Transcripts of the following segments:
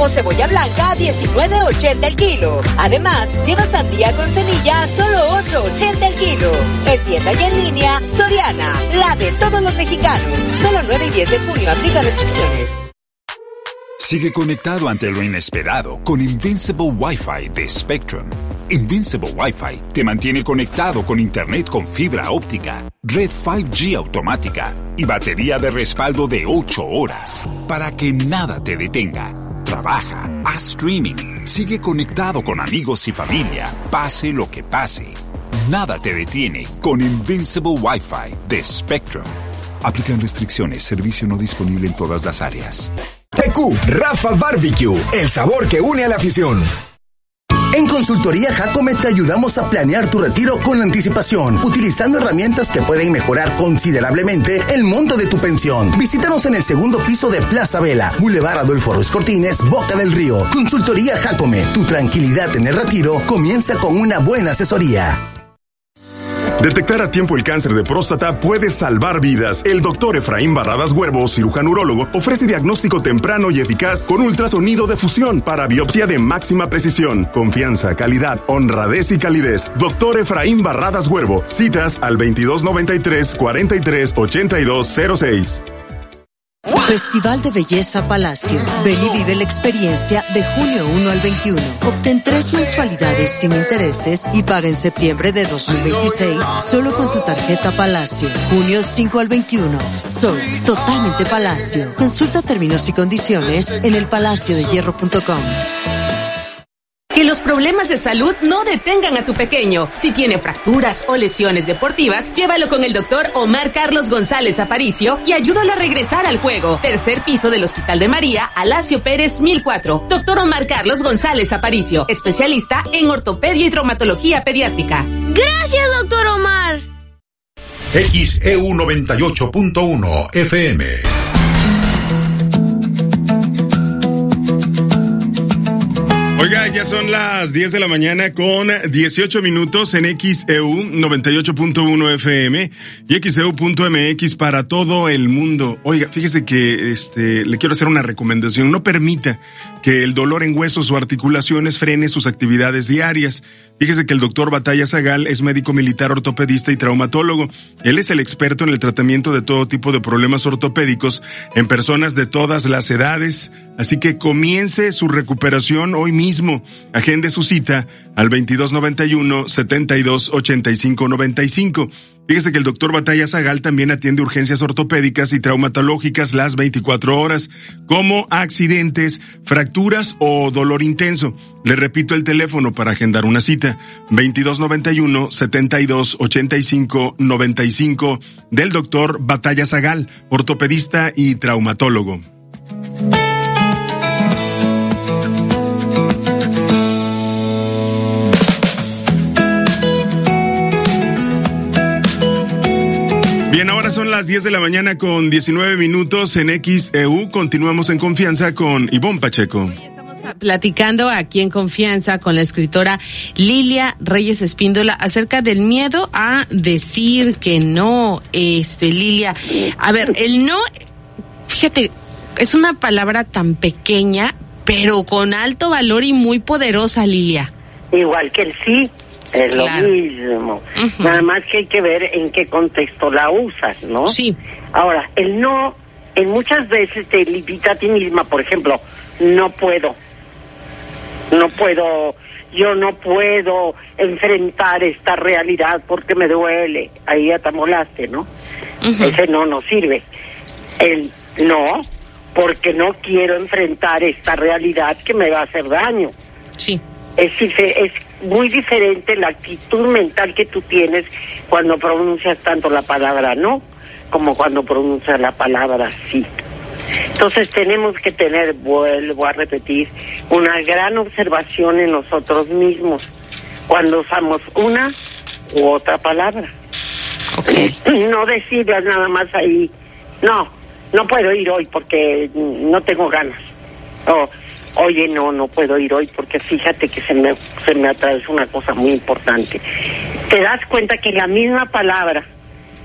o cebolla blanca a $19.80 el kilo. Además, lleva sandía con semilla a solo $8.80 el kilo. En tienda y en línea, Soriana, la de todos los mexicanos. Solo 9 y 10 de junio, aplica restricciones. Sigue conectado ante lo inesperado con Invincible Wi-Fi de Spectrum. Invincible Wi-Fi te mantiene conectado con internet con fibra óptica, red 5G automática y batería de respaldo de 8 horas para que nada te detenga. Trabaja, haz streaming, sigue conectado con amigos y familia, pase lo que pase. Nada te detiene con Invincible Wi-Fi de Spectrum. Aplican restricciones, servicio no disponible en todas las áreas. TQ Rafa Barbecue, el sabor que une a la afición. En Consultoría Jacome te ayudamos a planear tu retiro con anticipación, utilizando herramientas que pueden mejorar considerablemente el monto de tu pensión. Visítanos en el segundo piso de Plaza Vela, Boulevard Adolfo Ruiz Cortines, Boca del Río. Consultoría Jacome, tu tranquilidad en el retiro comienza con una buena asesoría. Detectar a tiempo el cáncer de próstata puede salvar vidas. El doctor Efraín Barradas Huervo, cirujano urólogo, ofrece diagnóstico temprano y eficaz con ultrasonido de fusión para biopsia de máxima precisión. Confianza, calidad, honradez y calidez. Doctor Efraín Barradas Huervo. Citas al 2293-438206. Festival de Belleza Palacio. Ven y vive la experiencia de junio 1 al 21. Obtén 3 mensualidades sin intereses y paga en septiembre de 2026 solo con tu tarjeta Palacio. Junio 5 al 21. Soy totalmente Palacio. Consulta términos y condiciones en elpalaciodehierro.com. Que los problemas de salud no detengan a tu pequeño. Si tiene fracturas o lesiones deportivas, llévalo con el doctor Omar Carlos González Aparicio y ayúdalo a regresar al juego. Tercer piso del Hospital de María, Alacio Pérez 1004. Doctor Omar Carlos González Aparicio, especialista en ortopedia y traumatología pediátrica. ¡Gracias, doctor Omar! XEU 98.1 FM. Oiga, ya son las 10 de la mañana con 18 minutos en XEU 98.1 FM y XEU.mx para todo el mundo. Oiga, fíjese que le quiero hacer una recomendación. No permita que el dolor en huesos o articulaciones frene sus actividades diarias. Fíjese que el doctor Batalla Zagal es médico militar, ortopedista y traumatólogo. Él es el experto en el tratamiento de todo tipo de problemas ortopédicos en personas de todas las edades. Así que comience su recuperación hoy mismo. Agende su cita al 2291-728595. Fíjese que el doctor Batalla Zagal también atiende urgencias ortopédicas y traumatológicas las 24 horas, como accidentes, fracturas o dolor intenso. Le repito el teléfono para agendar una cita, 2291-728595 del doctor Batalla Zagal, ortopedista y traumatólogo. Bien, ahora son las 10 de la mañana con 19 minutos en XEU. Continuamos en Confianza con Ivonne Pacheco. Hoy estamos platicando aquí en Confianza con la escritora Lilia Reyes Espíndola acerca del miedo a decir que no, Lilia. A ver, el no, fíjate, es una palabra tan pequeña, pero con alto valor y muy poderosa, Lilia. Igual que el sí. Es claro. Lo mismo. Uh-huh. Nada más que hay que ver en qué contexto la usas, ¿no? Sí. Ahora, el no, muchas veces te limita a ti misma. Por ejemplo, no puedo, yo no puedo enfrentar esta realidad porque me duele. Ahí ya te amolaste, ¿no? Uh-huh. Ese no sirve. El no, porque no quiero enfrentar esta realidad que me va a hacer daño. Sí. Es muy diferente la actitud mental que tú tienes cuando pronuncias tanto la palabra no como cuando pronuncias la palabra sí. Entonces tenemos que tener, vuelvo a repetir, una gran observación en nosotros mismos cuando usamos una u otra palabra. Okay. No decidas nada más ahí, no puedo ir hoy porque no tengo ganas. Oye, no puedo ir hoy porque fíjate que se me atravesó una cosa muy importante. Te das cuenta que la misma palabra,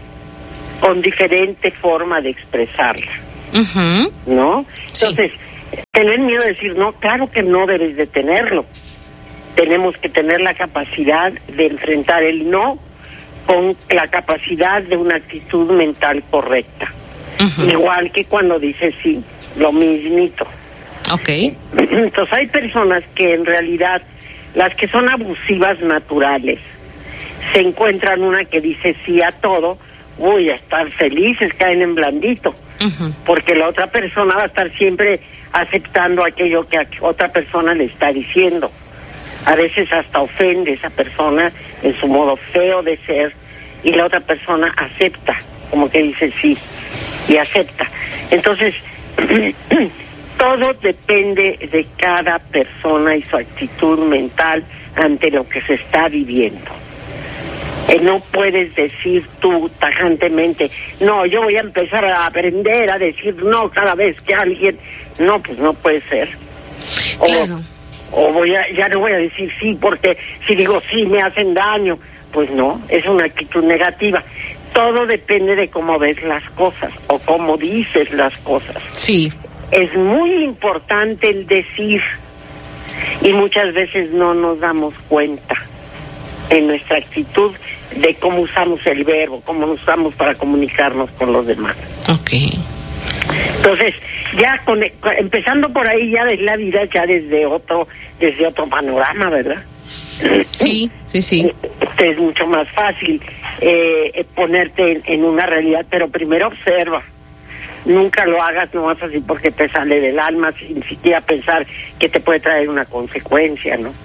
con diferente forma de expresarla, uh-huh. ¿no? Entonces, Tener miedo de decir no, claro que no debes de tenerlo. Tenemos que tener la capacidad de enfrentar el no con la capacidad de una actitud mental correcta. Uh-huh. Igual que cuando dices sí, lo mismito. Okay. Entonces hay personas que en realidad, las que son abusivas naturales, se encuentran una que dice sí a todo, uy, a estar felices, caen en blandito. Uh-huh. Porque la otra persona va a estar siempre aceptando aquello que otra persona le está diciendo. A veces hasta ofende a esa persona en su modo feo de ser, y la otra persona acepta, como que dice sí, y acepta. Entonces, todo depende de cada persona y su actitud mental ante lo que se está viviendo. No puedes decir tú tajantemente, no, yo voy a empezar a aprender a decir no cada vez que alguien... No, pues no puede ser. Claro. O ya no voy a decir sí, porque si digo sí me hacen daño. Pues no, es una actitud negativa. Todo depende de cómo ves las cosas o cómo dices las cosas. Sí. Es muy importante el decir, y muchas veces no nos damos cuenta en nuestra actitud de cómo usamos el verbo, cómo lo usamos para comunicarnos con los demás. Okay. Entonces, ya empezando por ahí, ya ves la vida ya desde otro panorama, ¿verdad? Sí. Es mucho más fácil ponerte en una realidad, pero primero observa. Nunca lo hagas nomás así porque te sale del alma, sin siquiera pensar que te puede traer una consecuencia, ¿no?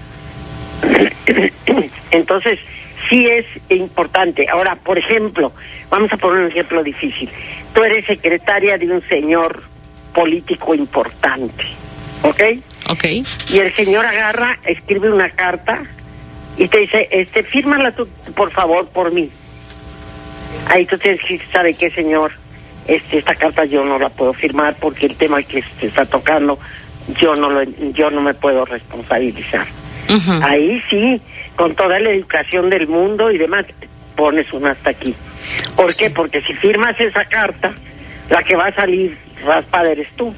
Entonces, sí es importante. Ahora, por ejemplo, vamos a poner un ejemplo difícil. Tú eres secretaria de un señor político importante, ¿ok? Ok. Y el señor agarra, escribe una carta y te dice, fírmala tú, por favor, por mí. Ahí tú tienes que saber qué, señor, esta carta yo no la puedo firmar porque el tema que se está tocando yo no me puedo responsabilizar. Uh-huh. Ahí sí, con toda la educación del mundo y demás, pones un hasta aquí. ¿Por qué? Porque si firmas esa carta, la que va a salir raspada eres tú.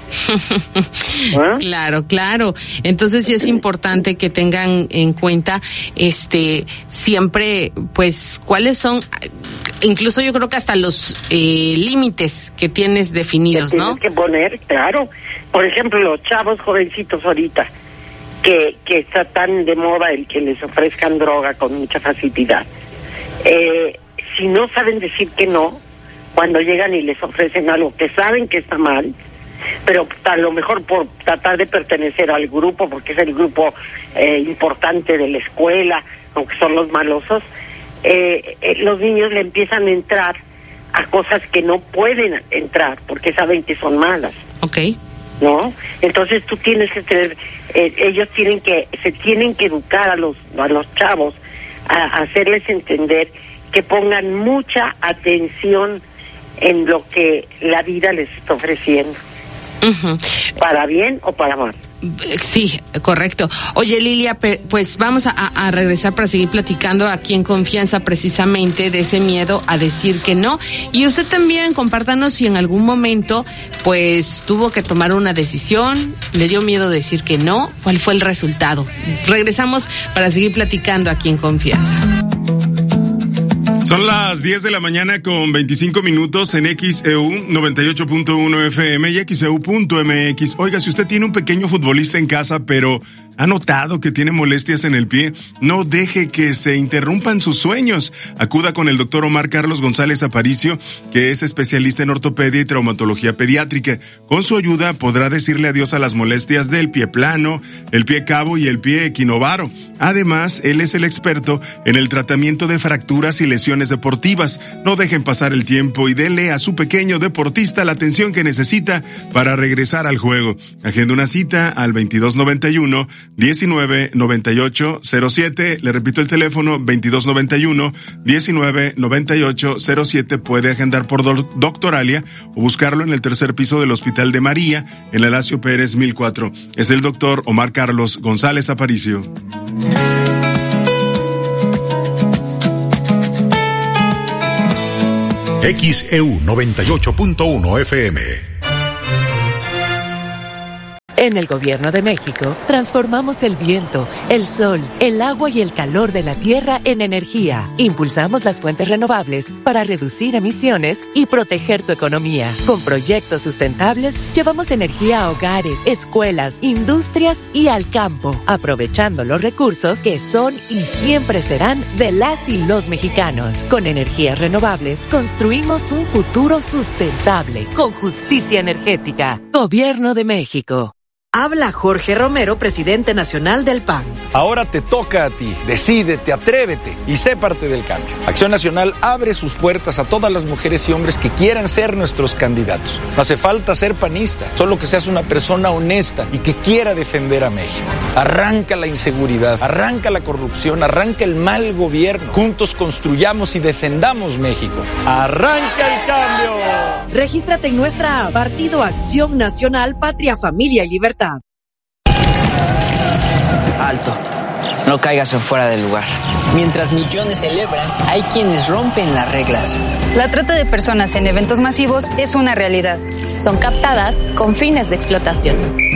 ¿Ah? Claro. Entonces sí es importante que tengan en cuenta siempre, pues, cuáles son, incluso yo creo que hasta los límites que tienes definidos, ¿no? Tienes que poner, claro. Por ejemplo, los chavos jovencitos ahorita, que está tan de moda el que les ofrezcan droga con mucha facilidad. Si no saben decir que no, cuando llegan y les ofrecen algo que saben que está mal, pero a lo mejor por tratar de pertenecer al grupo, porque es el grupo importante de la escuela, aunque son los malosos, los niños le empiezan a entrar a cosas que no pueden entrar, porque saben que son malas. Okay. ¿No? Entonces tú tienes que tener, se tienen que educar a los chavos, a hacerles entender que pongan mucha atención en lo que la vida les está ofreciendo. Uh-huh. Para bien o para mal. Sí, correcto. Oye, Lilia, pues vamos a regresar para seguir platicando aquí en Confianza precisamente de ese miedo a decir que no. Y usted también, compártanos si en algún momento pues tuvo que tomar una decisión, le dio miedo decir que no, ¿cuál fue el resultado? Regresamos para seguir platicando aquí en Confianza. Son las 10 de la mañana con 25 minutos en XEU 98.1 FM y XEU.mx. Oiga, si usted tiene un pequeño futbolista en casa, pero ha notado que tiene molestias en el pie, no deje que se interrumpan sus sueños. Acuda con el doctor Omar Carlos González Aparicio, que es especialista en ortopedia y traumatología pediátrica. Con su ayuda podrá decirle adiós a las molestias del pie plano, el pie cabo y el pie equinovaro. Además, él es el experto en el tratamiento de fracturas y lesiones deportivas. No dejen pasar el tiempo y denle a su pequeño deportista la atención que necesita para regresar al juego. Agenda una cita al 2291-199807. Le repito el teléfono, 2291-199807. Puede agendar por Doctoralia o buscarlo en el tercer piso del Hospital de María, en la Lacio Pérez 1004. Es el doctor Omar Carlos González Aparicio. XEU 98.1 FM. En el Gobierno de México, transformamos el viento, el sol, el agua y el calor de la tierra en energía. Impulsamos las fuentes renovables para reducir emisiones y proteger tu economía. Con proyectos sustentables, llevamos energía a hogares, escuelas, industrias y al campo, aprovechando los recursos que son y siempre serán de las y los mexicanos. Con energías renovables, construimos un futuro sustentable, con justicia energética. Gobierno de México. Habla Jorge Romero, presidente nacional del PAN. Ahora te toca a ti. Decídete, atrévete y sé parte del cambio. Acción Nacional abre sus puertas a todas las mujeres y hombres que quieran ser nuestros candidatos. No hace falta ser panista, solo que seas una persona honesta y que quiera defender a México. Arranca la inseguridad, arranca la corrupción, arranca el mal gobierno. Juntos construyamos y defendamos México. ¡Arranca el cambio! Regístrate en nuestra app, Partido Acción Nacional, Patria, Familia y Libertad. Alto, no caigas en fuera del lugar. Mientras millones celebran, hay quienes rompen las reglas. La trata de personas en eventos masivos es una realidad. Son captadas con fines de explotación.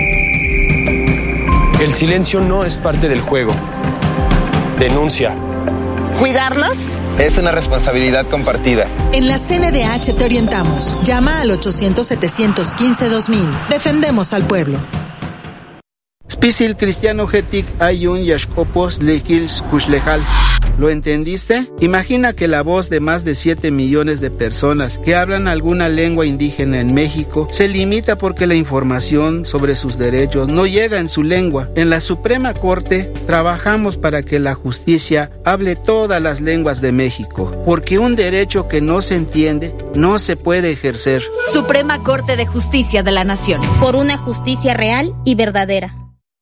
El silencio no es parte del juego. Denuncia. ¿Cuidarnos? Es una responsabilidad compartida. En la CNDH te orientamos. Llama al 800-715-2000. Defendemos al pueblo. Spisil cristiano hetik ayun yashkopos lehils kushlehal. ¿Lo entendiste? Imagina que la voz de más de 7 millones de personas que hablan alguna lengua indígena en México se limita porque la información sobre sus derechos no llega en su lengua. En la Suprema Corte trabajamos para que la justicia hable todas las lenguas de México, porque un derecho que no se entiende no se puede ejercer. Suprema Corte de Justicia de la Nación. Por una justicia real y verdadera.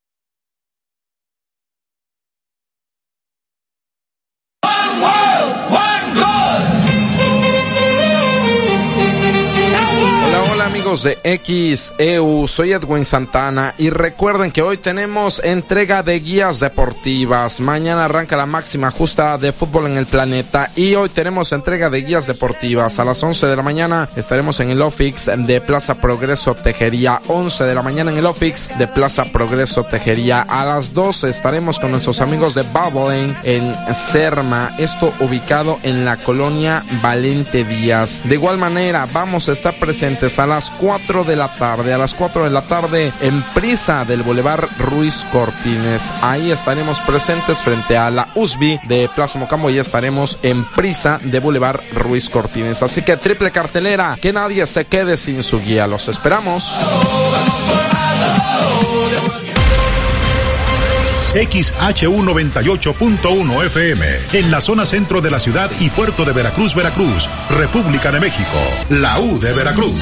Amigos de XEU, soy Edwin Santana y recuerden que hoy tenemos entrega de guías deportivas. Mañana arranca la máxima justa de fútbol en el planeta y hoy tenemos entrega de guías deportivas. A las 11 de la mañana estaremos en el Ofix de Plaza Progreso Tejería. 11 de la mañana en el Ofix de Plaza Progreso Tejería. A las 12 estaremos con nuestros amigos de Bubbling en Serma, esto ubicado en la colonia Valente Díaz. De igual manera vamos a estar presentes a las 4 de la tarde. A las 4 de la tarde en Prisa del Boulevard Ruiz Cortines. Ahí estaremos presentes frente a la USB de Plaza Mocambo y estaremos en Prisa de Boulevard Ruiz Cortines. Así que triple cartelera, que nadie se quede sin su guía. Los esperamos. XHU 98.1 FM, en la zona centro de la ciudad y puerto de Veracruz, Veracruz, República de México, la U de Veracruz.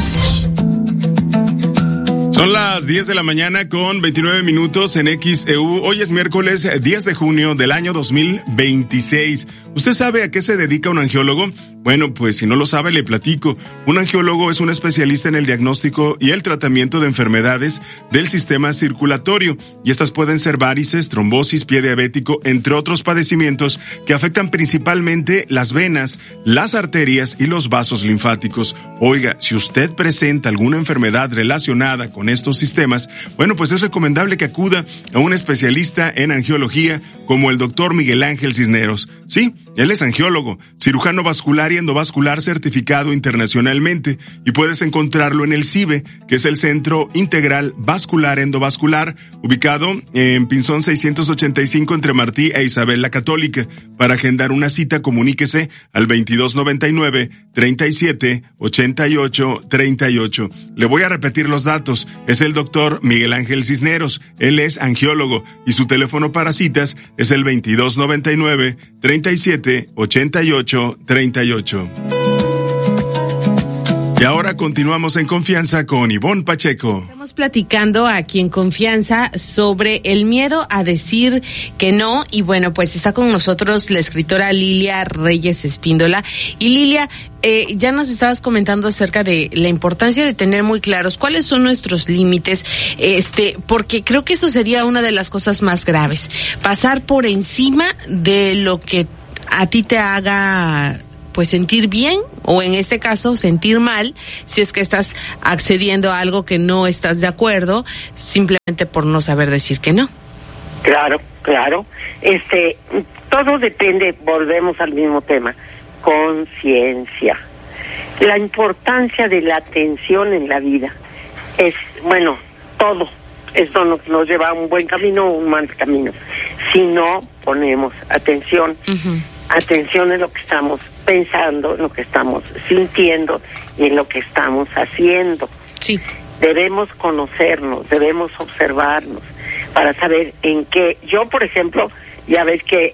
Son las 10 de la mañana con 29 minutos en XEU. Hoy es miércoles 10 de junio del año 2026. ¿Usted sabe a qué se dedica un angiólogo? Bueno, pues si no lo sabe, le platico. Un angiólogo es un especialista en el diagnóstico y el tratamiento de enfermedades del sistema circulatorio. Y estas pueden ser varices, trombosis, pie diabético, entre otros padecimientos que afectan principalmente las venas, las arterias y los vasos linfáticos. Oiga, si usted presenta alguna enfermedad relacionada con estos sistemas, bueno, pues es recomendable que acuda a un especialista en angiología como el doctor Miguel Ángel Cisneros. Sí, él es angiólogo, cirujano vascular y endovascular certificado internacionalmente, y puedes encontrarlo en el CIBE, que es el Centro Integral Vascular Endovascular, ubicado en Pinzón 685 entre Martí e Isabel la Católica. Para agendar una cita, comuníquese al 2299-378838. Le voy a repetir los datos. Es el doctor Miguel Ángel Cisneros. Él es angiólogo y su teléfono para citas es el 2299-378838. Y ahora continuamos en Confianza con Ivonne Pacheco. Estamos platicando aquí en Confianza sobre el miedo a decir que no. Y bueno, pues está con nosotros la escritora Lilia Reyes Espíndola. Y Lilia, ya nos estabas comentando acerca de la importancia de tener muy claros cuáles son nuestros límites, porque creo que eso sería una de las cosas más graves. Pasar por encima de lo que a ti te haga pues sentir bien, o en este caso sentir mal, si es que estás accediendo a algo que no estás de acuerdo, simplemente por no saber decir que no. Claro. Todo depende, volvemos al mismo tema, conciencia. La importancia de la atención en la vida es, todo. Esto nos lleva a un buen camino o un mal camino. Si no ponemos atención, atención en lo que estamos pensando, en lo que estamos sintiendo y en lo que estamos haciendo. Sí. Debemos conocernos, debemos observarnos para saber en qué. Yo, por ejemplo, ya ves que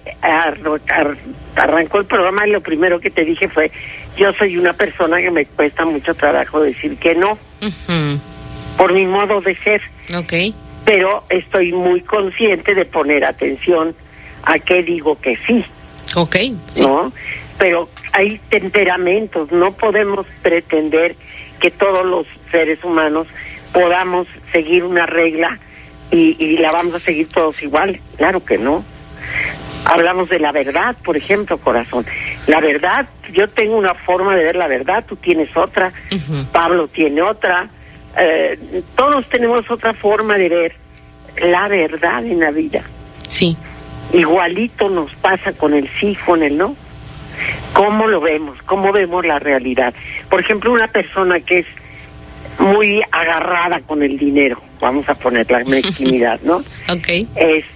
arrancó el programa y lo primero que te dije fue, yo soy una persona que me cuesta mucho trabajo decir que no, por mi modo de ser. Okay. Pero estoy muy consciente de poner atención a qué digo que sí. Okay. Sí. ¿No? Pero hay temperamentos, no podemos pretender que todos los seres humanos podamos seguir una regla y la vamos a seguir todos igual. Claro que no. Hablamos de la verdad, por ejemplo, corazón. La verdad, yo tengo una forma de ver la verdad, tú tienes otra, Pablo tiene otra, todos tenemos otra forma de ver la verdad en la vida. Sí. Igualito nos pasa con el sí, con el no. ¿Cómo lo vemos? ¿Cómo vemos la realidad? Por ejemplo, una persona que es muy agarrada con el dinero, vamos a poner la mezquinidad, ¿no? Okay.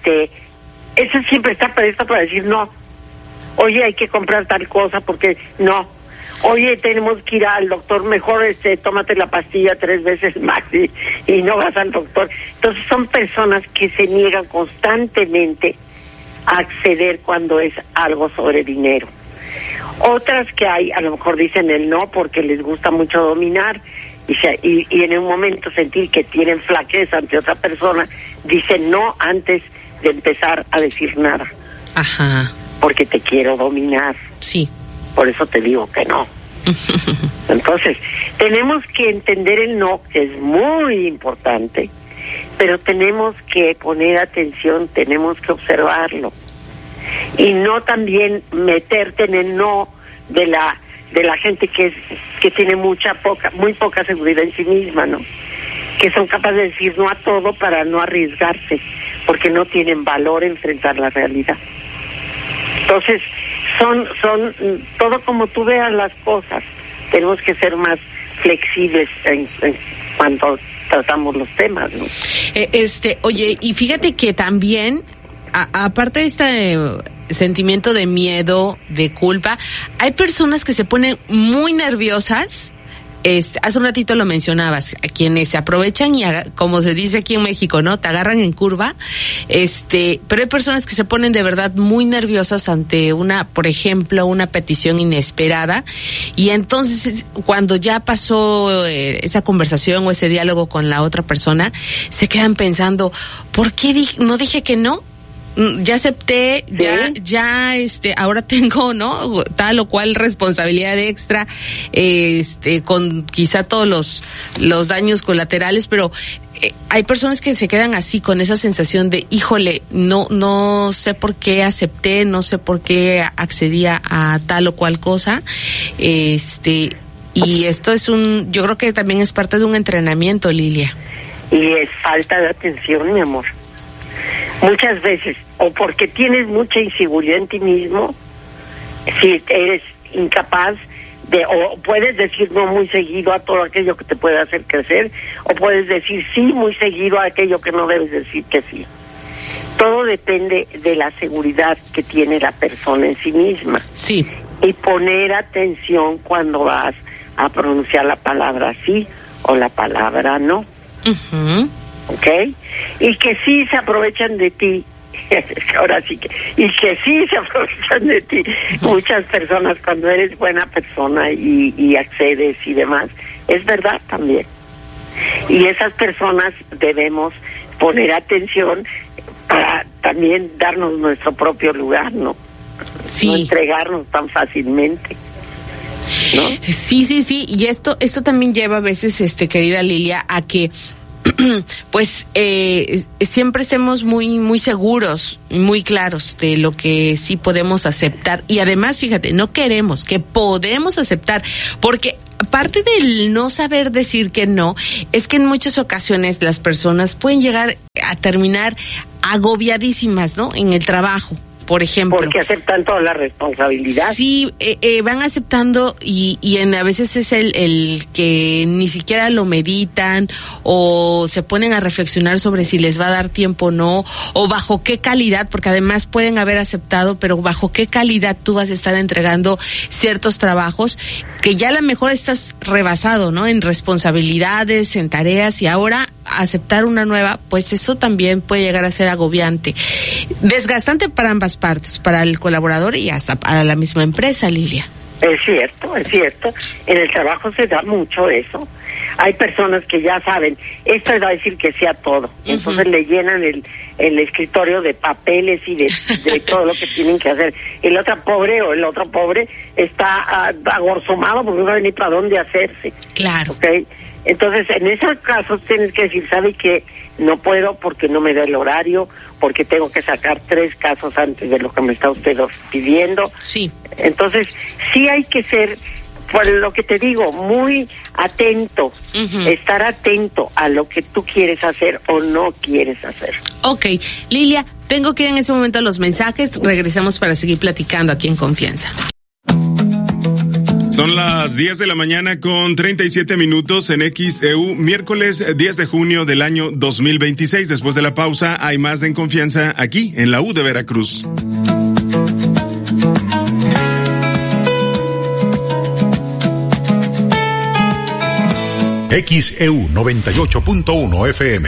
Eso siempre está presto para decir no. Oye, hay que comprar tal cosa porque no. Oye, tenemos que ir al doctor, mejor tómate la pastilla 3 veces más y no vas al doctor. Entonces son personas que se niegan constantemente a acceder cuando es algo sobre dinero. Otras que hay, a lo mejor dicen el no porque les gusta mucho dominar y en un momento sentir que tienen flaqueza ante otra persona, dicen no antes de empezar a decir nada. Ajá. Porque te quiero dominar. Sí. Por eso te digo que no. Entonces, tenemos que entender el no, que es muy importante, pero tenemos que poner atención, tenemos que observarlo. Y no también meterte en el no de la gente que tiene muy poca seguridad en sí misma, ¿no? Que son capaces de decir no a todo para no arriesgarse, porque no tienen valor enfrentar la realidad. Entonces, son todo como tú veas las cosas. Tenemos que ser más flexibles en cuanto tratamos los temas, ¿no? Oye, y fíjate que también, aparte de este sentimiento de miedo, de culpa, hay personas que se ponen muy nerviosas. Hace un ratito lo mencionabas, a quienes se aprovechan y como se dice aquí en México, ¿no? Te agarran en curva, pero hay personas que se ponen de verdad muy nerviosas ante por ejemplo, una petición inesperada, y entonces cuando ya pasó esa conversación o ese diálogo con la otra persona, se quedan pensando, ¿por qué no dije que no? Ya acepté, ya ahora tengo, ¿no? Tal o cual responsabilidad extra, con quizá todos los daños colaterales, pero hay personas que se quedan así con esa sensación de, híjole, no sé por qué acepté, no sé por qué accedía a tal o cual cosa, y esto yo creo que también es parte de un entrenamiento, Lilia. Y es falta de atención, mi amor. Muchas veces, o porque tienes mucha inseguridad en ti mismo, si eres incapaz o puedes decir no muy seguido a todo aquello que te puede hacer crecer, o puedes decir sí muy seguido a aquello que no debes decir que sí. Todo depende de la seguridad que tiene la persona en sí misma. Sí. Y poner atención cuando vas a pronunciar la palabra sí o la palabra no. ¿Ok? Y que sí se aprovechan de ti, ahora sí y que sí se aprovechan de ti muchas personas cuando eres buena persona y accedes y demás, es verdad también. Y esas personas debemos poner atención para también darnos nuestro propio lugar, ¿no? Sí. No entregarnos tan fácilmente, ¿no? Sí, y esto también lleva a veces, querida Lilia, a que pues siempre estemos muy seguros, muy claros de lo que sí podemos aceptar. Y además, fíjate, no queremos, que podemos aceptar, porque parte del no saber decir que no es que en muchas ocasiones las personas pueden llegar a terminar agobiadísimas, ¿no? En el trabajo, por ejemplo. Porque aceptan toda la responsabilidad. Sí, van aceptando y a veces es el que ni siquiera lo meditan o se ponen a reflexionar sobre si les va a dar tiempo o no, o bajo qué calidad, porque además pueden haber aceptado, pero bajo qué calidad tú vas a estar entregando ciertos trabajos que ya a lo mejor estás rebasado, ¿no? En responsabilidades, en tareas, y ahora aceptar una nueva, pues eso también puede llegar a ser agobiante, desgastante para ambas partes, para el colaborador y hasta para la misma empresa, Lilia. Es cierto. En el trabajo se da mucho eso. Hay personas que ya saben, esto va a decir que sea todo. Entonces le llenan el escritorio de papeles y de todo lo que tienen que hacer. El otro pobre está agorzomado porque no sabe ni para dónde hacerse. Claro. ¿Okay? Entonces, en esos casos tienes que decir, ¿sabe qué? No puedo porque no me da el horario, porque tengo que sacar 3 casos antes de lo que me está usted pidiendo. Sí. Entonces, sí hay que ser, por lo que te digo, muy atento, estar atento a lo que tú quieres hacer o no quieres hacer. Ok, Lilia, tengo que ir en ese momento a los mensajes, regresamos para seguir platicando aquí en Confianza. Son las 10 de la mañana con 37 minutos en XEU, miércoles 10 de junio del año 2026. Después de la pausa hay más de En Confianza aquí en la U de Veracruz. XEU 98.1 FM.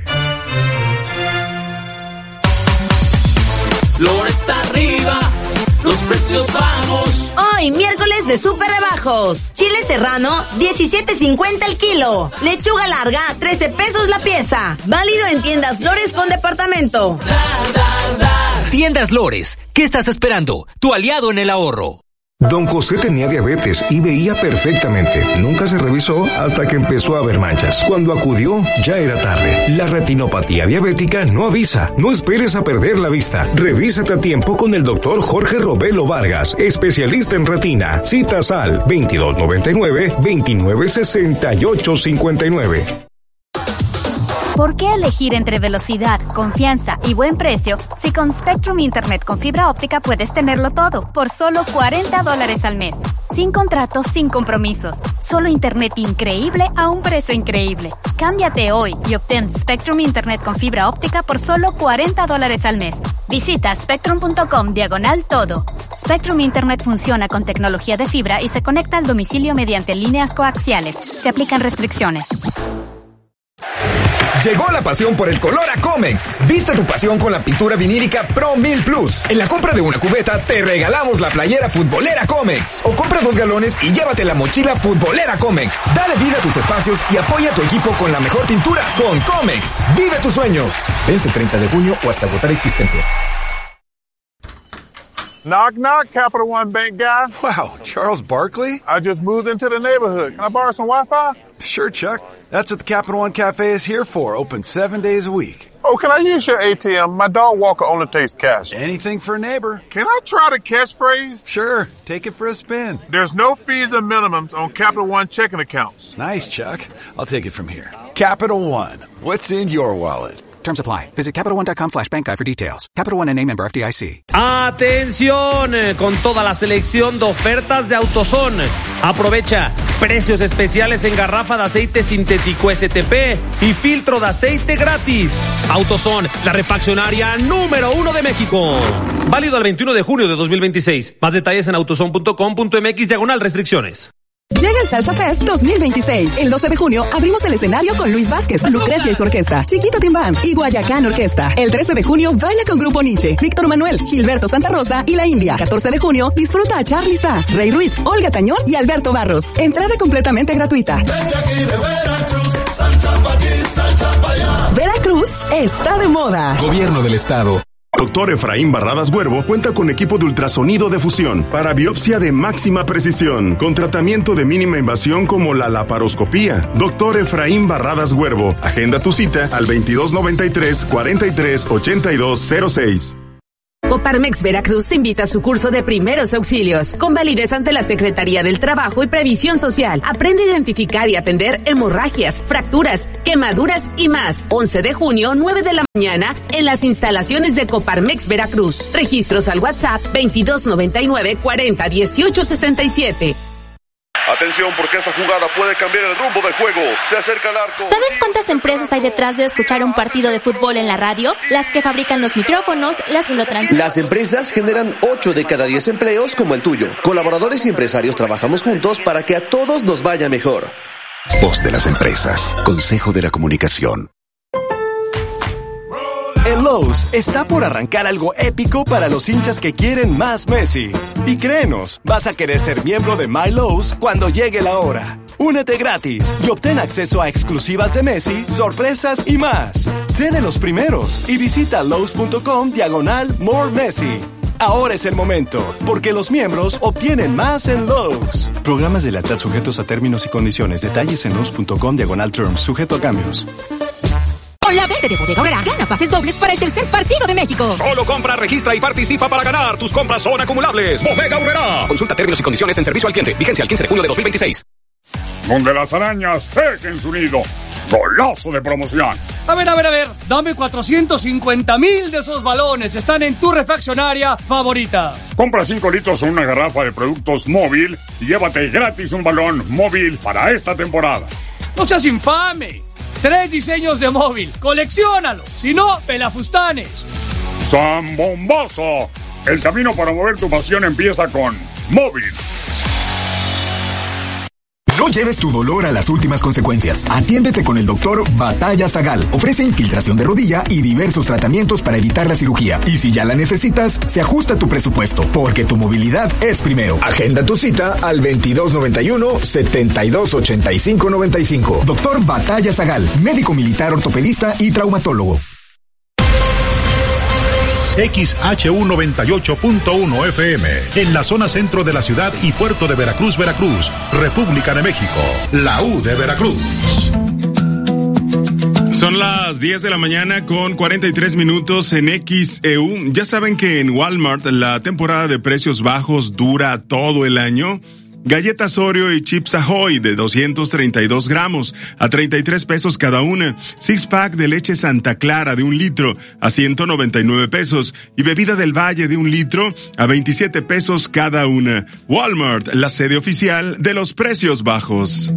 Flores arriba, los precios bajos. Hoy, miércoles de súper rebajos. Chile serrano, 17.50 el kilo. Lechuga larga, 13 pesos la pieza. Válido en tiendas Lores con departamento. Tiendas Lores, ¿qué estás esperando? Tu aliado en el ahorro. Don José tenía diabetes y veía perfectamente. Nunca se revisó hasta que empezó a ver manchas. Cuando acudió, ya era tarde. La retinopatía diabética no avisa. No esperes a perder la vista. Revísate a tiempo con el doctor Jorge Robelo Vargas, especialista en retina. Citas al 2299-296859. ¿Por qué elegir entre velocidad, confianza y buen precio si con Spectrum Internet con fibra óptica puedes tenerlo todo por solo $40 al mes? Sin contratos, sin compromisos. Solo internet increíble a un precio increíble. Cámbiate hoy y obtén Spectrum Internet con fibra óptica por solo $40 al mes. Visita spectrum.com/todo. Spectrum Internet funciona con tecnología de fibra y se conecta al domicilio mediante líneas coaxiales. Se aplican restricciones. Llegó la pasión por el color a Comex. Viste tu pasión con la pintura vinílica Pro 1000 Plus. En la compra de una cubeta te regalamos la playera futbolera Comex. O compra 2 galones y llévate la mochila futbolera Comex. Dale vida a tus espacios y apoya a tu equipo con la mejor pintura. Con Comex. Vive tus sueños. Vence el 30 de junio o hasta agotar existencias. Knock, knock, Capital One Bank guy. Wow, Charles Barkley? I just moved into the neighborhood. Can I borrow some Wi-Fi? Sure, Chuck. That's what the Capital One Cafe is here for. Open 7 days a week. Oh, can I use your ATM? My dog Walker only takes cash. Anything for a neighbor. Can I try the catchphrase? Sure. Take it for a spin. There's no fees and minimums on Capital One checking accounts. Nice, Chuck. I'll take it from here. Capital One. What's in your wallet? Terms apply. Visit CapitalOne.com/bankguide for details. Capital One, N.A. member FDIC. ¡Atención! Con toda la selección de ofertas de AutoZone. Aprovecha precios especiales en garrafa de aceite sintético STP y filtro de aceite gratis. AutoZone, la refaccionaria número 1 de México. Válido al 21 de junio de 2026. Más detalles en autozone.com.mx/restricciones. Llega el Salsa Fest 2026. El 12 de junio abrimos el escenario con Luis Vázquez, Lucrecia y su orquesta, Chiquito Timbán y Guayacán Orquesta. El 13 de junio baila con Grupo Nietzsche, Víctor Manuel, Gilberto Santa Rosa y La India. 14 de junio disfruta a Charly Sá, Rey Ruiz, Olga Tañón y Alberto Barros. Entrada completamente gratuita. Desde aquí de Veracruz, salsa pa' aquí, salsa pa' allá. Veracruz está de moda. Gobierno del Estado. Dr. Efraín Barradas Huervo cuenta con equipo de ultrasonido de fusión para biopsia de máxima precisión, con tratamiento de mínima invasión como la laparoscopía. Dr. Efraín Barradas Huervo, agenda tu cita al 2293-438206. Coparmex Veracruz te invita a su curso de primeros auxilios, con validez ante la Secretaría del Trabajo y Previsión Social. Aprende a identificar y atender hemorragias, fracturas, quemaduras y más. 11 de junio, 9 de la mañana, en las instalaciones de Coparmex Veracruz. Registros al WhatsApp 2299-401867. Atención, porque esta jugada puede cambiar el rumbo del juego. Se acerca al arco. ¿Sabes cuántas empresas hay detrás de escuchar un partido de fútbol en la radio? Las que fabrican los micrófonos, las que lo transmiten. Las empresas generan 8 de cada 10 empleos como el tuyo. Colaboradores y empresarios trabajamos juntos para que a todos nos vaya mejor. Voz de las empresas. Consejo de la Comunicación. En Lowe's está por arrancar algo épico para los hinchas que quieren más Messi. Y créenos, vas a querer ser miembro de My Lowe's cuando llegue la hora. Únete gratis y obtén acceso a exclusivas de Messi, sorpresas y más. Sé de los primeros y visita lowes.com/More Messi. Ahora es el momento, porque los miembros obtienen más en Lowe's. Programas de lealtad sujetos a términos y condiciones. Detalles en lowes.com/terms, sujeto a cambios. Con la venta de Bodega Aurrerá, gana pases dobles para el tercer partido de México. Solo compra, registra y participa para ganar. Tus compras son acumulables. Bodega Aurrerá. Consulta términos y condiciones en servicio al cliente. Vigencia al 15 de junio de 2026. Donde las arañas tejen su nido. Golazo de promoción. A ver. Dame 450,000 de esos balones. Están en tu refaccionaria favorita. Compra 5 litros o una garrafa de productos móvil y llévate gratis un balón móvil para esta temporada. ¡No seas infame! 3 diseños de móvil. ¡Colecciónalo! Si no, pelafustanes. ¡Zambombazo! El camino para mover tu pasión empieza con móvil. No lleves tu dolor a las últimas consecuencias. Atiéndete con el doctor Batalla Zagal. Ofrece infiltración de rodilla y diversos tratamientos para evitar la cirugía. Y si ya la necesitas, se ajusta tu presupuesto, porque tu movilidad es primero. Agenda tu cita al 2291-728595. Doctor Batalla Zagal, médico militar, ortopedista y traumatólogo. XHU 98.1 FM, en la zona centro de la ciudad y puerto de Veracruz, Veracruz, República de México, la U de Veracruz. Son las 10 de la mañana con 43 minutos en XEU. Ya saben que en Walmart la temporada de precios bajos dura todo el año. Galletas Oreo y Chips Ahoy de 232 gramos a 33 pesos cada una. 6-pack de leche Santa Clara de 1 litro a 199 pesos. Y bebida del Valle de 1 litro a 27 pesos cada una. Walmart, la sede oficial de los precios bajos.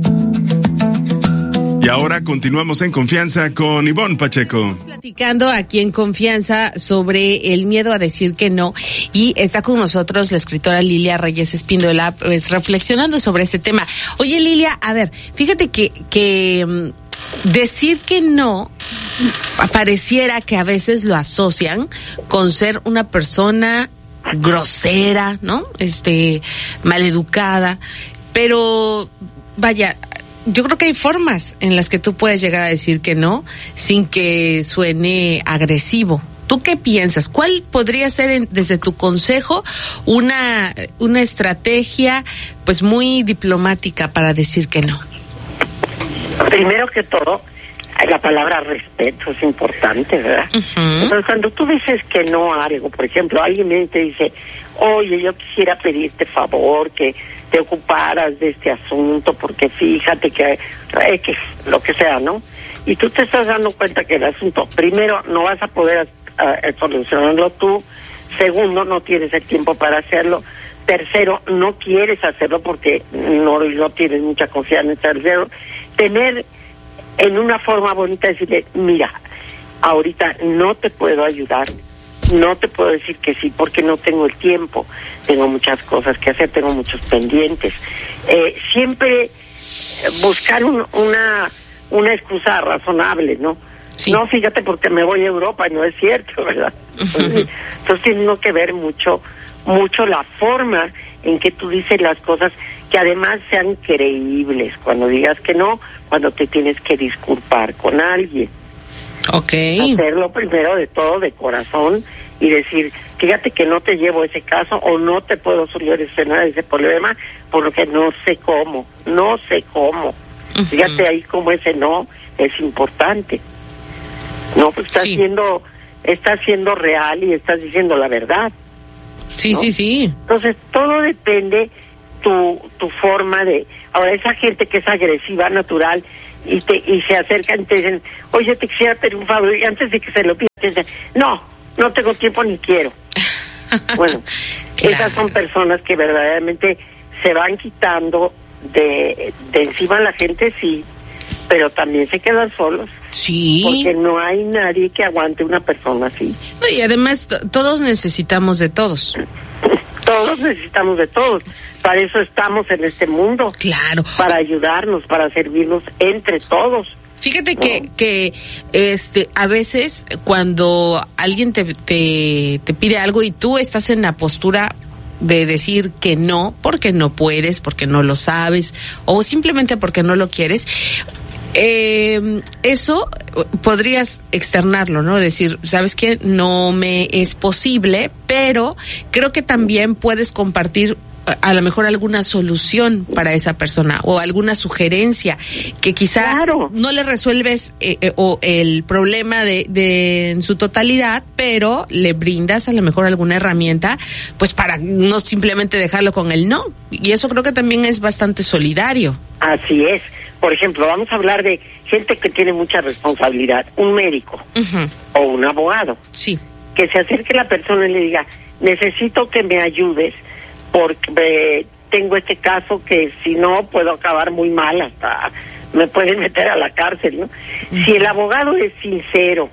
Y ahora continuamos en Confianza con Ivonne Pacheco. Platicando aquí en Confianza sobre el miedo a decir que no, y está con nosotros la escritora Lilia Reyes Espíndola, pues reflexionando sobre este tema. Oye, Lilia, a ver, fíjate que decir que no pareciera que a veces lo asocian con ser una persona grosera, ¿no? Maleducada, pero vaya, yo creo que hay formas en las que tú puedes llegar a decir que no sin que suene agresivo. ¿Tú qué piensas? ¿Cuál podría ser, desde tu consejo, una estrategia pues muy diplomática para decir que no? Primero que todo, la palabra respeto es importante, ¿verdad? Uh-huh. Entonces, cuando tú dices que no a algo, por ejemplo, alguien te dice, oye, yo quisiera pedirte favor que te ocuparas de este asunto, porque fíjate que lo que sea, ¿no? Y tú te estás dando cuenta que el asunto, primero, no vas a poder solucionarlo tú. Segundo, no tienes el tiempo para hacerlo. Tercero, no quieres hacerlo porque no tienes mucha confianza. Tercero, tener en una forma bonita decirle, mira, ahorita no te puedo ayudar, no te puedo decir que sí porque no tengo el tiempo, tengo muchas cosas que hacer, tengo muchos pendientes. Siempre buscar una excusa razonable, ¿no? Sí. No, fíjate, porque me voy a Europa y no es cierto, ¿verdad? Entonces tiene que ver mucho la forma en que tú dices las cosas, que además sean creíbles. Cuando digas que no, cuando te tienes que disculpar con alguien. Okay. Hacerlo primero de todo de corazón y decir, fíjate que no te llevo ese caso o no te puedo solucionar ese problema porque no sé cómo. Fíjate ahí cómo ese no es importante. No, pues estás siendo real y estás diciendo la verdad. Sí, ¿no? sí. Entonces, todo depende tu forma de... Ahora, esa gente que es agresiva, natural, y se acercan y te dicen, oye, te quisiera pedir un favor, y antes de que se lo pidas, te dicen, no tengo tiempo ni quiero. Bueno, claro. Esas son personas que verdaderamente se van quitando de encima a la gente, sí, pero también se quedan solos. Sí. Porque no hay nadie que aguante una persona así. Y además todos necesitamos de todos. Todos necesitamos de todos. Para eso estamos en este mundo. Claro. Para ayudarnos, para servirnos entre todos. Fíjate que a veces cuando alguien te pide algo y tú estás en la postura de decir que no, porque no puedes, porque no lo sabes, o simplemente porque no lo quieres, eso podrías externarlo, ¿no? Decir, ¿sabes qué? No me es posible, pero creo que también puedes compartir a lo mejor alguna solución para esa persona o alguna sugerencia que quizá no le resuelves o el problema de en su totalidad, pero le brindas a lo mejor alguna herramienta pues para no simplemente dejarlo con el no, y eso creo que también es bastante solidario. Así es. Por ejemplo, vamos a hablar de gente que tiene mucha responsabilidad, un médico o un abogado. Sí. Que se acerque a la persona y le diga, necesito que me ayudes porque tengo este caso que si no puedo acabar muy mal, hasta me pueden meter a la cárcel, ¿no? Si el abogado es sincero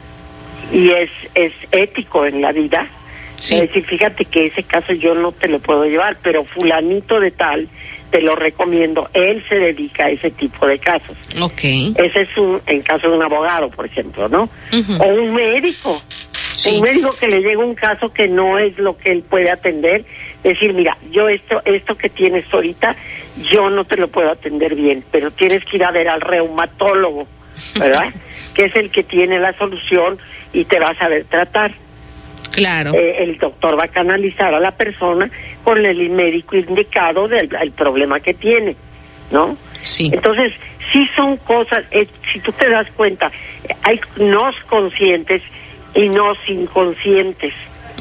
y es ético en la vida, es decir, fíjate que ese caso yo no te lo puedo llevar, pero fulanito de tal te lo recomiendo, él se dedica a ese tipo de casos. Okay. Ese es en caso de un abogado, por ejemplo, ¿no? O un médico. Sí. Un médico que le llega un caso que no es lo que él puede atender, decir, mira, yo esto que tienes ahorita, yo no te lo puedo atender bien, pero tienes que ir a ver al reumatólogo, ¿verdad? Que es el que tiene la solución y te va a saber tratar. Claro. El doctor va a canalizar a la persona con el médico indicado del problema que tiene, ¿no? Sí. Entonces, sí son cosas, si tú te das cuenta, hay nos conscientes y nos inconscientes.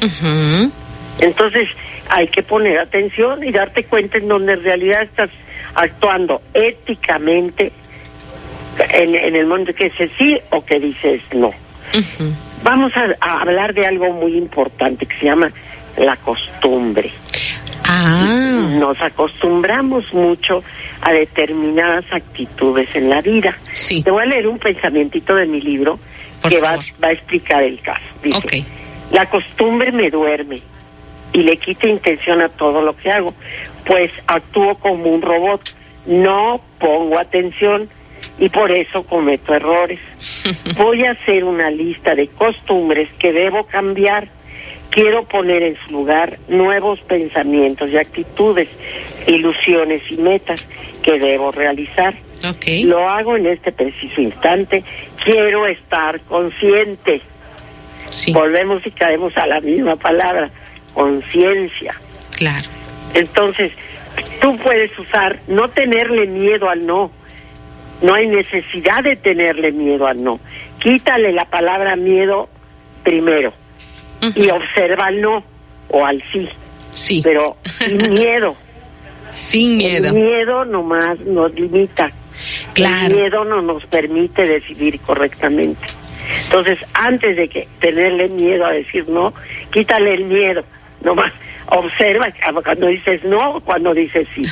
Entonces, hay que poner atención y darte cuenta en donde en realidad estás actuando éticamente en el momento que dices sí o que dices no. Vamos a hablar de algo muy importante que se llama la costumbre. Nos acostumbramos mucho a determinadas actitudes en la vida. Sí. Te voy a leer un pensamientito de mi libro que va a explicar el caso. Dice, la costumbre me duerme y le quita intención a todo lo que hago, pues actúo como un robot, no pongo atención y por eso cometo errores. Voy a hacer una lista de costumbres que debo cambiar. Quiero poner en su lugar nuevos pensamientos y actitudes, ilusiones y metas que debo realizar. Lo hago en este preciso instante. Quiero estar consciente. Volvemos y caemos a la misma palabra, conciencia. Claro. Entonces, tú puedes usar, no tenerle miedo al no. No hay necesidad de tenerle miedo al no. Quítale la palabra miedo primero y observa al no o al sí. Sí. Pero sin miedo. Sin miedo. El miedo nomás nos limita. Claro. El miedo no nos permite decidir correctamente. Entonces, antes de que tenerle miedo a decir no, quítale el miedo. Nomás observa cuando dices no, cuando dices sí.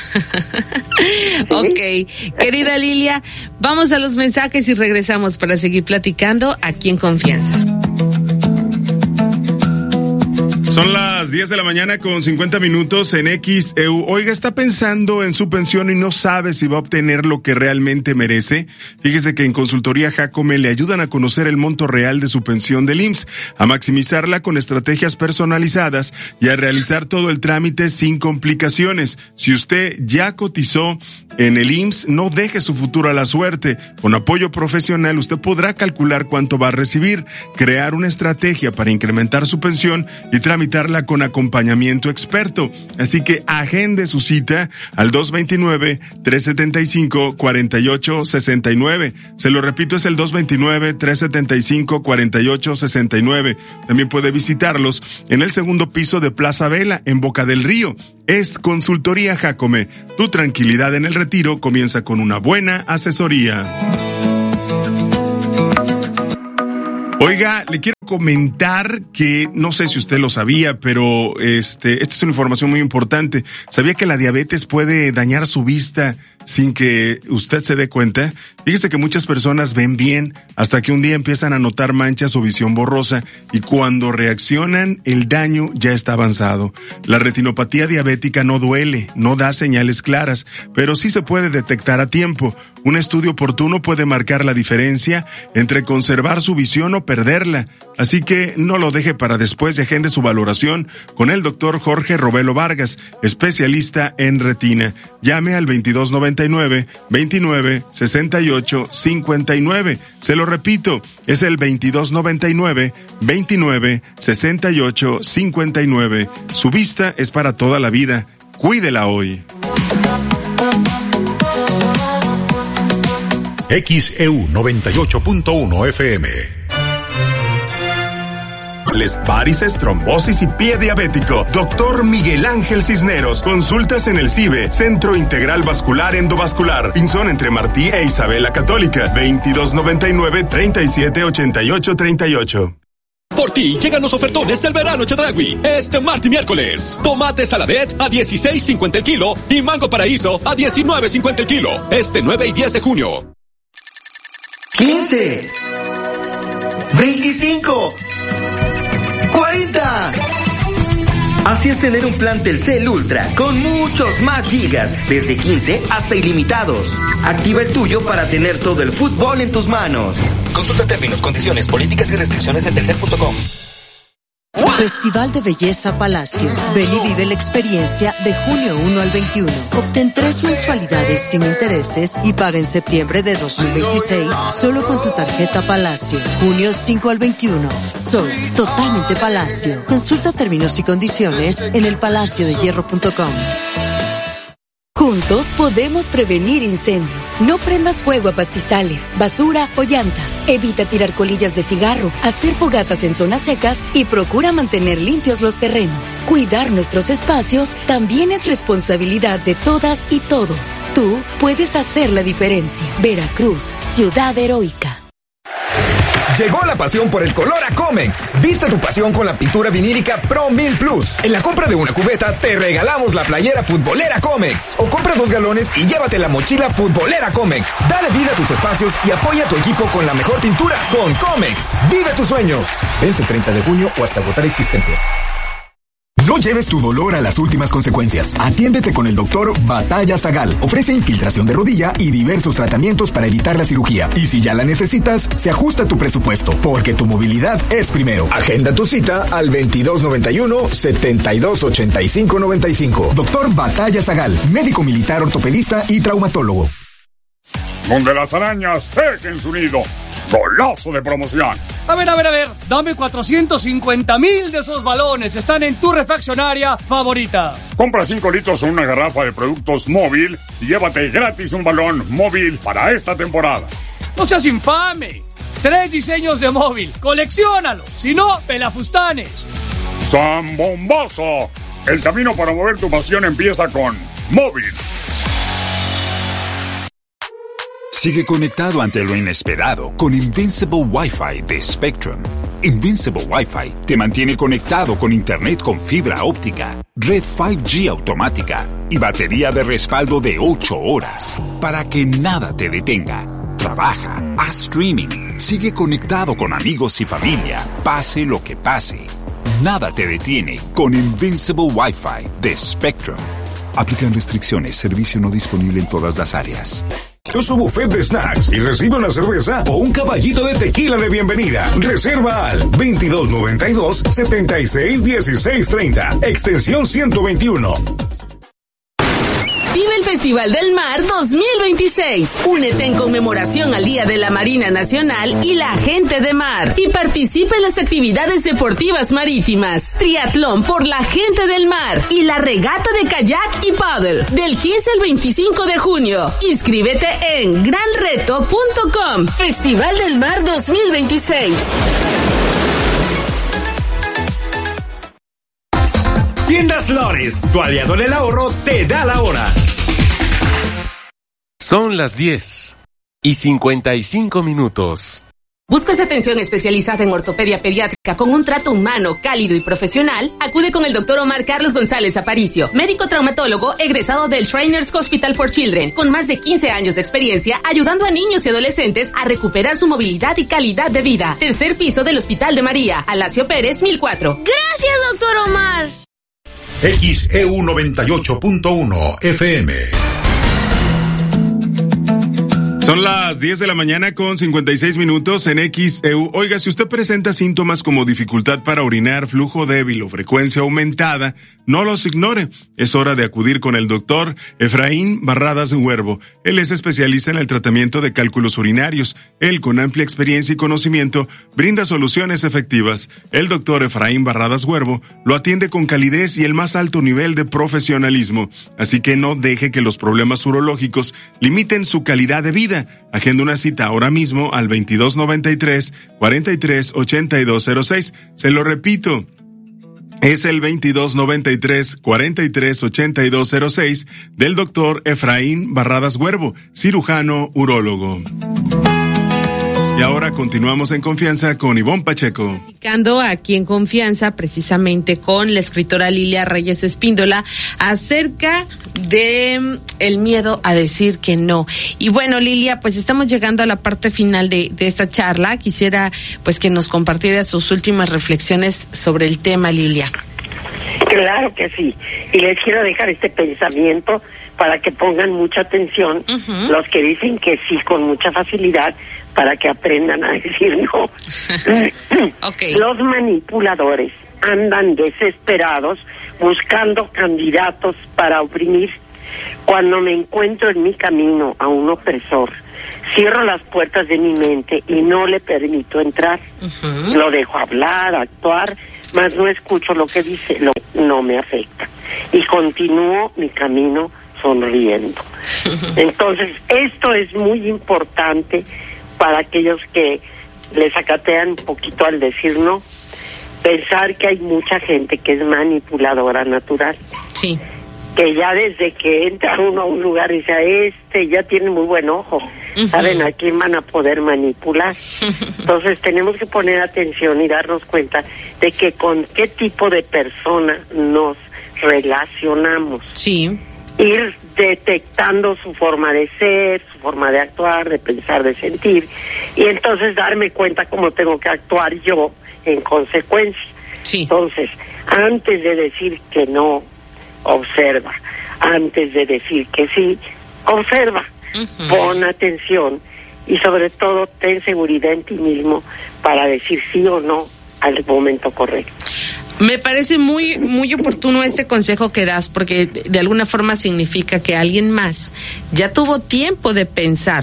Ok, querida Lilia, vamos a los mensajes y regresamos para seguir platicando aquí en Confianza. Son las 10 de la mañana con 50 minutos en XEU. Oiga, ¿está pensando en su pensión y no sabe si va a obtener lo que realmente merece? Fíjese que en Consultoría Jacome le ayudan a conocer el monto real de su pensión del IMSS, a maximizarla con estrategias personalizadas y a realizar todo el trámite sin complicaciones. Si usted ya cotizó en el IMSS, no deje su futuro a la suerte. Con apoyo profesional usted podrá calcular cuánto va a recibir, crear una estrategia para incrementar su pensión y tramitarla con acompañamiento experto. Así que agende su cita al 229-375-4869. Se lo repito, es el 229-375-4869. También puede visitarlos en el segundo piso de Plaza Vela, en Boca del Río. Es Consultoría Jacome. Tu tranquilidad en el retiro comienza con una buena asesoría. Oiga, le quiero comentar que, no sé si usted lo sabía, pero esta es una información muy importante. ¿Sabía que la diabetes puede dañar su vista sin que usted se dé cuenta? Fíjese que muchas personas ven bien hasta que un día empiezan a notar manchas o visión borrosa, y cuando reaccionan el daño ya está avanzado. La retinopatía diabética no duele, no da señales claras, pero sí se puede detectar a tiempo. Un estudio oportuno puede marcar la diferencia entre conservar su visión o perderla. Así que no lo deje para después y agende su valoración con el doctor Jorge Robelo Vargas, especialista en retina. Llame al 2299-2968-59. Se lo repito, es el 2299-2968-59. Su vista es para toda la vida. Cuídela hoy. XEU 98.1 FM. Varices, trombosis y pie diabético. Doctor Miguel Ángel Cisneros. Consultas en el CIBE, Centro Integral Vascular Endovascular. Pinzón entre Martí e Isabela Católica. 2299-378838. Por ti llegan los ofertones del verano Chedraui. Este martes y miércoles. Tomate saladet a $16.50 el kilo y mango paraíso a $19.50 el kilo. Este 9 y 10 de junio. 15, 25, 40. Así es tener un plan Telcel Ultra con muchos más gigas, desde 15 hasta ilimitados. Activa el tuyo para tener todo el fútbol en tus manos. Consulta términos, condiciones, políticas y restricciones en telcel.com. Festival de Belleza Palacio. Ven y vive la experiencia de junio 1 al 21. Obtén 3 mensualidades sin intereses y paga en septiembre de 2026 solo con tu tarjeta Palacio. Junio 5 al 21. Soy totalmente Palacio. Consulta términos y condiciones en elpalaciodehierro.com. Juntos podemos prevenir incendios. No prendas fuego a pastizales, basura o llantas. Evita tirar colillas de cigarro, hacer fogatas en zonas secas y procura mantener limpios los terrenos. Cuidar nuestros espacios también es responsabilidad de todas y todos. Tú puedes hacer la diferencia. Veracruz, ciudad heroica. Llegó la pasión por el color a Comex. Viste tu pasión con la pintura vinílica Pro 1000 Plus. En la compra de una cubeta te regalamos la playera futbolera Comex. O compra 2 galones y llévate la mochila futbolera Comex. Dale vida a tus espacios y apoya a tu equipo con la mejor pintura con Comex. Vive tus sueños. Vence el 30 de junio o hasta agotar existencias. No lleves tu dolor a las últimas consecuencias. Atiéndete con el doctor Batalla Zagal. Ofrece infiltración de rodilla y diversos tratamientos para evitar la cirugía. Y si ya la necesitas, se ajusta tu presupuesto, porque tu movilidad es primero. Agenda tu cita al 2291-728595. Doctor Batalla Zagal, médico militar, ortopedista y traumatólogo. Donde las arañas tejen su nido. ¡Golazo de promoción! A ver, dame 450,000 de esos balones. Están en tu refaccionaria favorita. Compra 5 litros en una garrafa de productos móvil y llévate gratis un balón móvil para esta temporada. ¡No seas infame! 3 diseños de móvil. ¡Colecciónalo! Si no, pelafustanes. ¡Zambombazo! El camino para mover tu pasión empieza con móvil. Sigue conectado ante lo inesperado con Invincible Wi-Fi de Spectrum. Invincible Wi-Fi te mantiene conectado con internet con fibra óptica, red 5G automática y batería de respaldo de 8 horas para que nada te detenga. Trabaja, haz streaming, sigue conectado con amigos y familia, pase lo que pase. Nada te detiene con Invincible Wi-Fi de Spectrum. Aplican restricciones. Servicio no disponible en todas las áreas. Su buffet de snacks y recibe una cerveza o un caballito de tequila de bienvenida. Reserva al 2292-761630, extensión 121. Vive el Festival del Mar 2026. Únete en conmemoración al Día de la Marina Nacional y la Gente de Mar y participa en las actividades deportivas marítimas. Triatlón por la Gente del Mar y la regata de kayak y paddle del 15 al 25 de junio. Inscríbete en granreto.com. Festival del Mar 2026. Tiendas Lores, tu aliado en el ahorro, te da la hora. Son las 10:55. ¿Buscas atención especializada en ortopedia pediátrica con un trato humano, cálido y profesional? Acude con el Dr. Omar Carlos González Aparicio, médico traumatólogo egresado del Shriners Hospital for Children, con más de 15 años de experiencia ayudando a niños y adolescentes a recuperar su movilidad y calidad de vida. Tercer piso del Hospital de María, Alacio Pérez, 1004. Gracias, Dr. Omar. XEU 98.1 FM. Son las 10 de la mañana con 56 minutos en XEU. Oiga, si usted presenta síntomas como dificultad para orinar, flujo débil o frecuencia aumentada, no los ignore. Es hora de acudir con el doctor Efraín Barradas Huervo. Él es especialista en el tratamiento de cálculos urinarios. Él, con amplia experiencia y conocimiento, brinda soluciones efectivas. El doctor Efraín Barradas Huervo lo atiende con calidez y el más alto nivel de profesionalismo. Así que no deje que los problemas urológicos limiten su calidad de vida. Agenda una cita ahora mismo al 2293-438206. Se lo repito. Es el 2293-438206 del doctor Efraín Barradas Huervo, cirujano urólogo. Y ahora continuamos en confianza con Ivonne Pacheco. Platicando aquí en confianza precisamente con la escritora Lilia Reyes Espíndola acerca de el miedo a decir que no. Y bueno, Lilia, pues estamos llegando a la parte final de esta charla. Quisiera pues que nos compartiera sus últimas reflexiones sobre el tema, Lilia. Claro que sí. Y les quiero dejar este pensamiento para que pongan mucha atención, los que dicen que sí con mucha facilidad, para que aprendan a decir no. Okay. Los manipuladores andan desesperados buscando candidatos para oprimir. Cuando me encuentro en mi camino a un opresor, cierro las puertas de mi mente y no le permito entrar. Lo dejo hablar, actuar, mas no escucho lo que dice, no me afecta. Y continúo mi camino sonriendo. Entonces, esto es muy importante para aquellos que les acatean un poquito al decir no. Pensar que hay mucha gente que es manipuladora natural. Sí. Que ya desde que entra uno a un lugar y dice, ya tiene muy buen ojo, saben a quién van a poder manipular. Entonces tenemos que poner atención y darnos cuenta de que con qué tipo de persona nos relacionamos. Sí. Ir detectando su forma de ser, su forma de actuar, de pensar, de sentir, y entonces darme cuenta cómo tengo que actuar yo en consecuencia. Sí. Entonces, antes de decir que no, observa. Antes de decir que sí, observa. Pon atención y sobre todo ten seguridad en ti mismo para decir sí o no al momento correcto. Me parece muy muy oportuno este consejo que das, porque de alguna forma significa que alguien más ya tuvo tiempo de pensar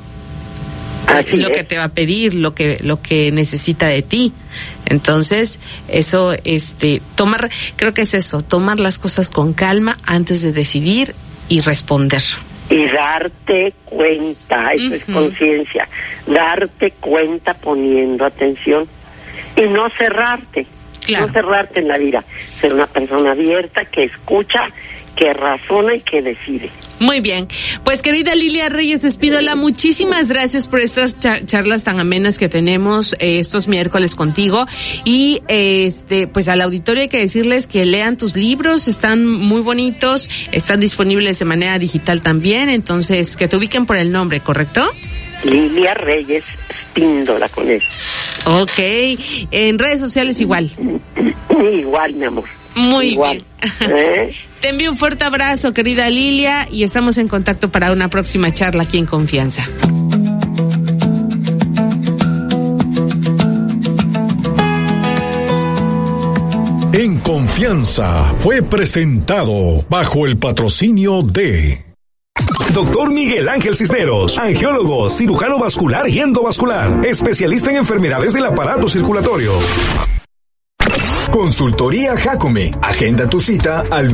lo que te va a pedir, lo que necesita de ti. Entonces, eso creo que es eso, tomar las cosas con calma antes de decidir y responder. Y darte cuenta, eso es conciencia, darte cuenta poniendo atención y no cerrarte. Claro. No cerrarte en la vida, ser una persona abierta que escucha, que razona y que decide. Muy bien, pues querida Lilia Reyes Espíndola, muchísimas gracias por estas charlas tan amenas que tenemos estos miércoles contigo, y pues al auditorio hay que decirles que lean tus libros, están muy bonitos, están disponibles de manera digital también, entonces que te ubiquen por el nombre, ¿correcto? Lilia Reyes Espíndola con eso. Ok, en redes sociales igual. Igual, mi amor. Muy igual. Bien. Te envío un fuerte abrazo, querida Lilia, y estamos en contacto para una próxima charla aquí en Confianza. En Confianza fue presentado bajo el patrocinio de Doctor Miguel Ángel Cisneros, angiólogo, cirujano vascular y endovascular, especialista en enfermedades del aparato circulatorio. Consultoría Jacome. Agenda tu cita al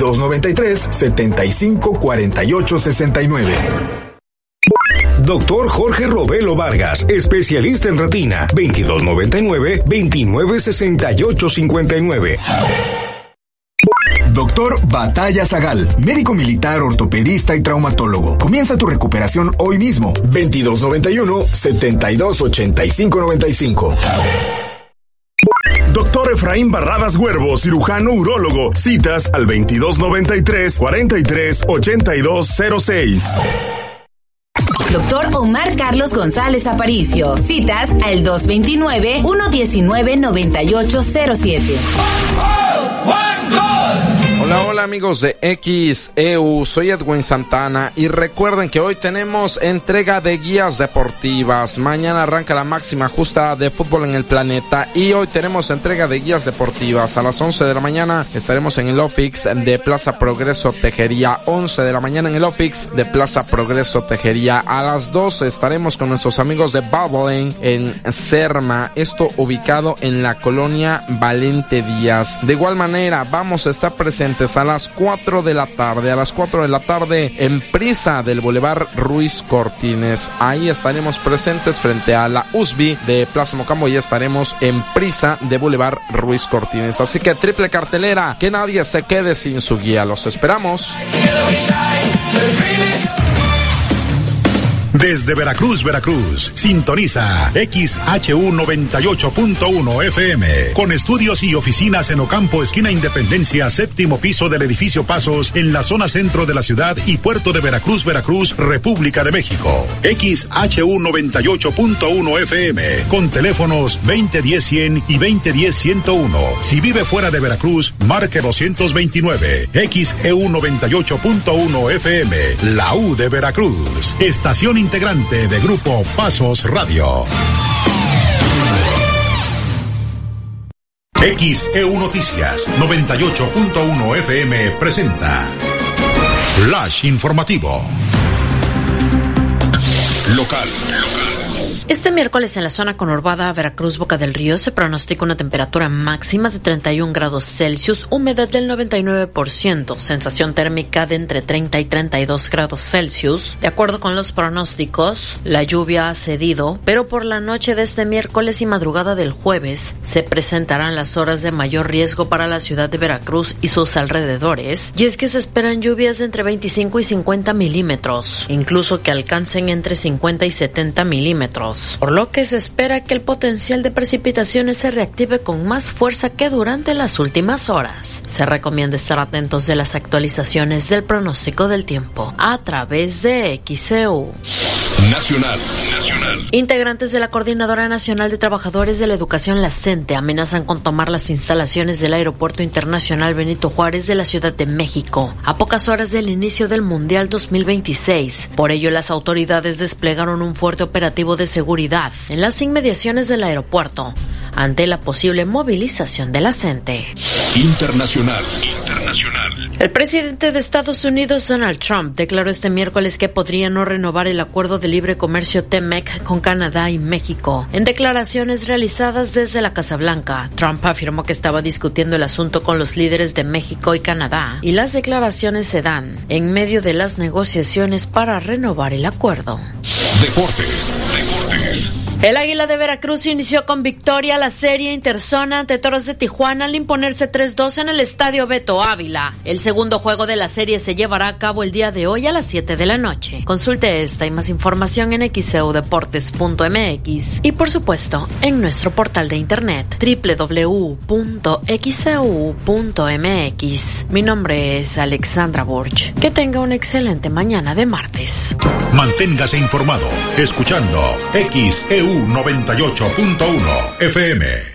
2293-754869. Doctor Jorge Robelo Vargas, especialista en retina, 2299-296859. Doctor Batalla Zagal, médico militar, ortopedista y traumatólogo. Comienza tu recuperación hoy mismo. 2291-728595. Doctor Efraín Barradas Huervo, cirujano urólogo. Citas al 2293-438206. Doctor Omar Carlos González Aparicio. Citas al 229-119-9807. Hola amigos de XEU, soy Edwin Santana y recuerden que hoy tenemos entrega de guías deportivas. Mañana arranca la máxima justa de fútbol en el planeta y hoy tenemos entrega de guías deportivas. A las 11 de la mañana estaremos en el Ofix de Plaza Progreso Tejería. 11 de la mañana en el Ofix de Plaza Progreso Tejería. A las 12 estaremos con nuestros amigos de Bubbling en Serma, esto ubicado en la colonia Valente Díaz. De igual manera vamos a estar presentes a las 4 de la tarde. A las 4 de la tarde en Prisa del Boulevard Ruiz Cortines. Ahí estaremos presentes frente a la USB de Plaza Mocambo y estaremos en Prisa de Boulevard Ruiz Cortines. Así que triple cartelera, que nadie se quede sin su guía. Los esperamos. Desde Veracruz, sintoniza XHU 98.1 FM, con estudios y oficinas en Ocampo, esquina Independencia, séptimo piso del edificio Pasos, en la zona centro de la ciudad y puerto de Veracruz, República de México. XHU 98.1 FM, con teléfonos 2010-100 y 2010-101. Si vive fuera de Veracruz, marque 229. XEU 98.1 FM, la U de Veracruz. Estación integrante de Grupo Pasos Radio. XEU Noticias 98.1 FM presenta Flash Informativo. Local. Este miércoles en la zona conurbada Veracruz Boca del Río se pronostica una temperatura máxima de 31 grados Celsius, humedad del 99%, sensación térmica de entre 30 y 32 grados Celsius. De acuerdo con los pronósticos, la lluvia ha cedido, pero por la noche de este miércoles y madrugada del jueves se presentarán las horas de mayor riesgo para la ciudad de Veracruz y sus alrededores, y es que se esperan lluvias de entre 25 y 50 milímetros, incluso que alcancen entre 50 y 70 milímetros. Por lo que se espera que el potencial de precipitaciones se reactive con más fuerza que durante las últimas horas. Se recomienda estar atentos de las actualizaciones del pronóstico del tiempo a través de XEU. Nacional. Integrantes de la Coordinadora Nacional de Trabajadores de la Educación, la CENTE, amenazan con tomar las instalaciones del Aeropuerto Internacional Benito Juárez de la Ciudad de México a pocas horas del inicio del Mundial 2026. Por ello, las autoridades desplegaron un fuerte operativo de seguridad en las inmediaciones del aeropuerto ante la posible movilización de la CENTE. Internacional. El presidente de Estados Unidos, Donald Trump, declaró este miércoles que podría no renovar el acuerdo de libre comercio TEMEC con Canadá y México. En declaraciones realizadas desde la Casa Blanca, Trump afirmó que estaba discutiendo el asunto con los líderes de México y Canadá, y las declaraciones se dan en medio de las negociaciones para renovar el acuerdo. Deportes. El Águila de Veracruz inició con victoria la serie interzona ante Toros de Tijuana al imponerse 3-2 en el Estadio Beto Ávila. El segundo juego de la serie se llevará a cabo el día de hoy a las 7 de la noche. Consulte esta y más información en xeudeportes.mx y por supuesto en nuestro portal de internet www.xeu.mx. Mi nombre es Alexandra Burch. Que tenga una excelente mañana de martes. Manténgase informado escuchando XEU 98.1 FM.